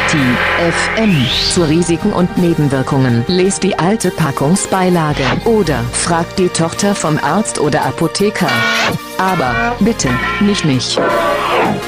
Detektiv FM. Zu Risiken und Nebenwirkungen lest die alte Packungsbeilage oder fragt die Tochter vom Arzt oder Apotheker. Aber bitte nicht mich.